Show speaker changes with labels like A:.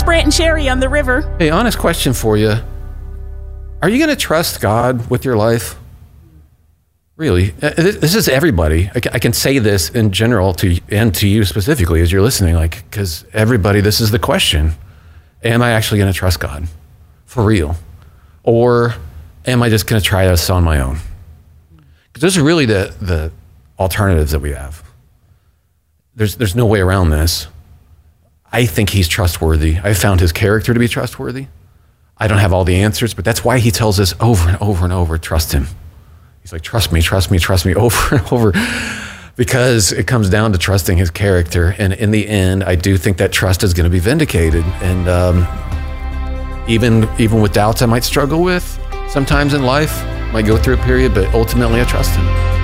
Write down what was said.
A: Brant and Sherry on the river.
B: Hey, honest question for you. Are you going to trust God with your life? Really? This is everybody. I can say this in general to you specifically as you're listening, because everybody, this is the question. Am I actually going to trust God for real? Or am I just going to try this on my own? Because those are really the alternatives that we have. There's no way around this. I think he's trustworthy. I found his character to be trustworthy. I don't have all the answers, but that's why he tells us over and over and over, trust him. He's like, trust me, trust me, trust me, over and over, because it comes down to trusting his character. And in the end, I do think that trust is going to be vindicated. And even with doubts I might struggle with sometimes in life, might go through a period, but ultimately I trust him.